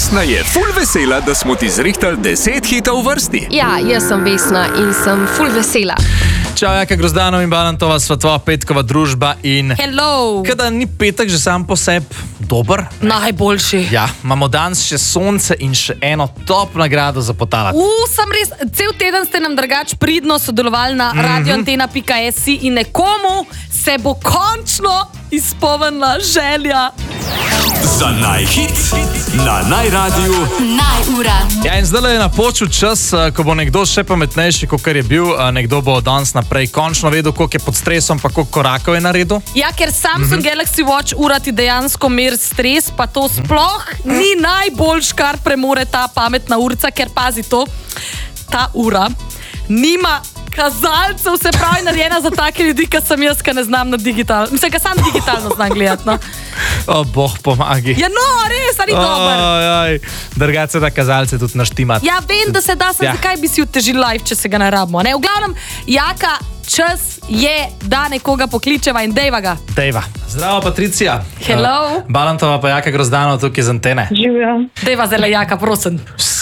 Vesna je ful vesela, da smo ti zrihtali 10 hitov v vrsti. Ja, jaz sem Vesna in sem ful vesela. Čau, Jaka Grozdanov in Balantova sva tvoja petkova družba in... Hello! Kada ni petek že sam po sebi dober? Najboljši. Ja, imamo danes še sonce in še eno top nagrado za potalati. Sem res, cel teden ste nam drugač pridno sodelovali na radioantena.si in nekomu se bo končno izpolnila želja. Za najhit na najradiju Najura. Ja, in zdaj je napočil čas, ko bo nekdo še pametnejši, kot je bil. Nekdo bo danes naprej končno vedel, koliko je pod stresom, pa koliko korakov je naredil. Ja, ker Samsung Galaxy Watch ura ti dejansko meri stres, pa to sploh ni najboljš, kar premore ta pametna urica, ker pazi to, ta ura nima kazalcev, se pravi narejena za take ljudi, ki sem jaz, ki ne znam na digitalno. Mislim, ki sam digitalno znam gledati, no. O, Bog pomagi. Ja, no, res, ali dober. Drugače da kazalce tudi naštimati. Ja, vem, da se da, zakaj bi si otežil live, če se ga ne rabimo. Ne? V glavnem, Jaka, čas je, da nekoga pokličeva in dejva ga. Dejva. Zdravo, Patricija. Hello. Balantova pa Jaka Grozdanov tukaj z antene. Živjo. Dejva zelo, Jaka, prosim.